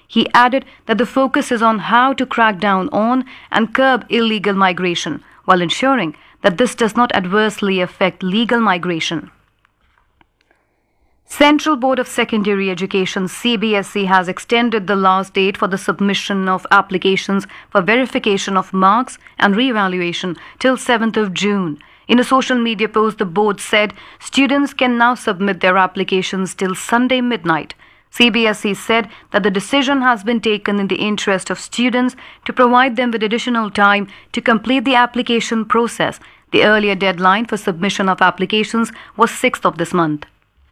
He added that the focus is on how to crack down on and curb illegal migration, while ensuring that this does not adversely affect legal migration. Central Board of Secondary Education CBSE has extended the last date for the submission of applications for verification of marks and re-evaluation till 7th of June. In a social media post, the board said students can now submit their applications till Sunday midnight. CBSE said that the decision has been taken in the interest of students to provide them with additional time to complete the application process. The earlier deadline for submission of applications was 6th of this month.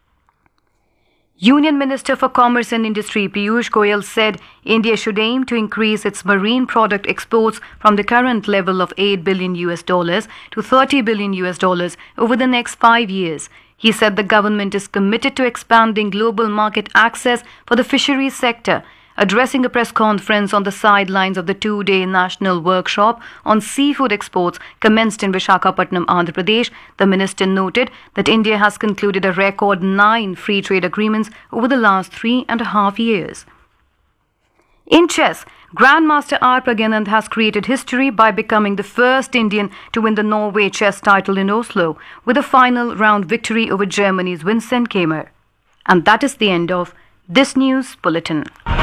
Union Minister for Commerce and Industry Piyush Goyal said India should aim to increase its marine product exports from the current level of $8 billion to $30 billion over the next 5 years. He said the government is committed to expanding global market access for the fisheries sector. Addressing a press conference on the sidelines of the two-day national workshop on seafood exports commenced in Visakhapatnam, Andhra Pradesh, the minister noted that India has concluded a record 9 free trade agreements over the last 3.5 years. In chess, Grandmaster R. Praganand has created history by becoming the first Indian to win the Norway chess title in Oslo with a final round victory over Germany's Vincent Keimer. And that is the end of this news bulletin.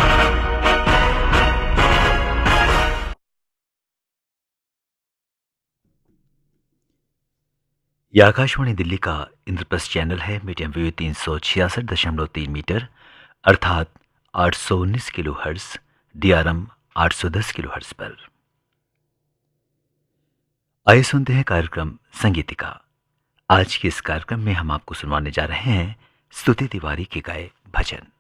यह आकाशवाणी दिल्ली का Indraprastha channel है। Medium wave 366.3 metre अर्थात 819 kilo hertz, DRM 810 kilo hertz पर। आइए सुनते हैं कार्यक्रम संगीतिका। आज के इस कार्यक्रम में हम आपको सुनवाने जा रहे हैं स्तुति तिवारी के गाए भजन।